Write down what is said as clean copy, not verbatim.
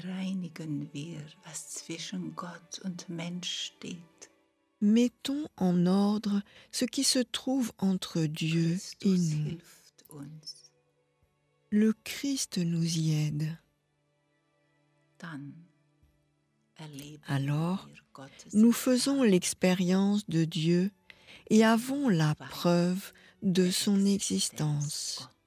bereinigen wir, was zwischen Gott und Mensch steht. Mettons en ordre ce qui se trouve entre Dieu et Christus nous. hilft uns. Le Christ nous y aide. Dann erleben Alors, wir Gottes nous faisons l'expérience de Dieu et avons la Weil preuve de der son Existenz existence. Gottes.